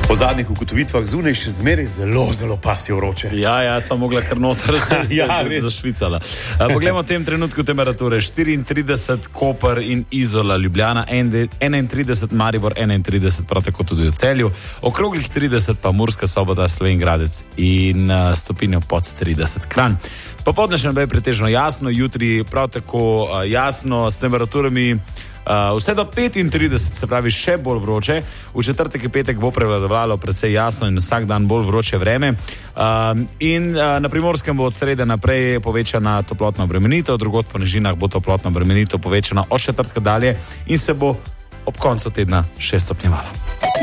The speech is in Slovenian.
Po zadnjih ugotovitvah zunaj še zmeraj zelo pasjo vroče. Ja, sem mogla kar noter zašvicala. Poglejmo v tem trenutku temperature. 34 Koper in Izola, Ljubljana 31, Maribor 31, prav tako tudi v Celju, okroglih 30 pa Murska Sobota, Slovenj Gradec in stopinjo pod 30 Kranj. Popoldne še naprej pretežno jasno, jutri prav tako jasno s temperaturami vse do 35, se pravi še bolj vroče. V četrtek in petek bo prevladovalo precej jasno in vsak dan bolj vroče vreme. In na Primorskem bo od srede naprej povečana toplotna obremenitev, drugod po nižinah bo toplotna obremenitev povečana od četrtka dalje in se bo ob koncu tedna še stopnjevala.